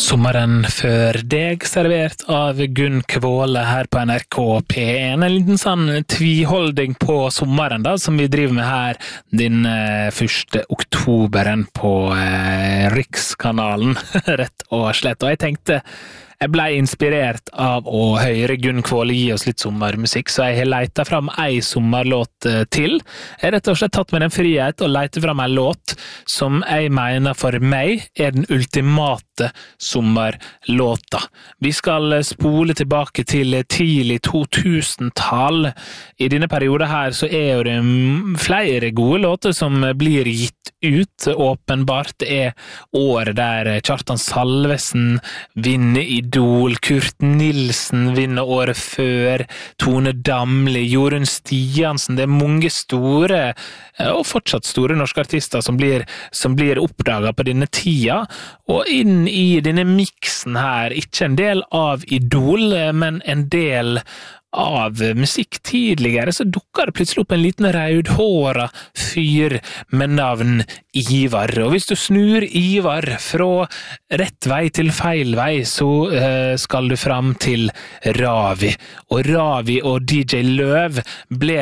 Sommeren før deg, servert av Gunn Kvåle her på NRK P1. En liten sånn tviholding på sommeren da, som vi driver med her den 1. oktoberen på Rikskanalen, rett og slett. Og jeg tenkte, jeg ble inspirert av å høre Gunn Kvåle gi oss litt sommermusikk, så jeg har letet fram ei sommerlåt til. Jeg har rett og slett tatt med den frihet og letet fram en låt som jeg mener for meg den ultimate sommerlåta. Vi skal spole tilbake til tidlig 2000-tall. I denne perioden her så det flere gode låter som blir gitt ut. Åpenbart det året der Kjartan Salvesen vinner Idol, Kurt Nilsen vinner året før, Tone Damli, Jorunn Stiansen. Det mange store, og fortsatt store norske artister som blir oppdaget på denne tida, og inn i denne miksen her, ikke en del av Idol, men en del av musikk tidligere, så dukker det plutselig opp en liten rødhåra fyr med navn Ivar. Og hvis du snur Ivar fra rett vei til feil vei, så skal du fram til Ravi. Og Ravi og DJ Løv ble